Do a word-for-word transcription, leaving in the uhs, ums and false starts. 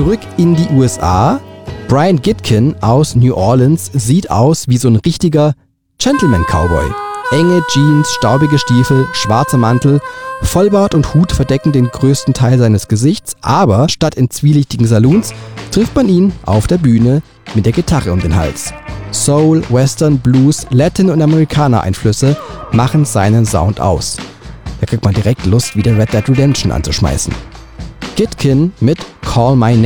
Zurück in die U S A. Brian Gitkin aus New Orleans sieht aus wie so ein richtiger Gentleman-Cowboy. Enge Jeans, staubige Stiefel, schwarzer Mantel, Vollbart und Hut verdecken den größten Teil seines Gesichts, aber statt in zwielichtigen Saloons trifft man ihn auf der Bühne mit der Gitarre um den Hals. Soul, Western, Blues, Latin- und Amerikaner-Einflüsse machen seinen Sound aus. Da kriegt man direkt Lust, wieder Red Dead Redemption anzuschmeißen. Gitkin mit Call My Name.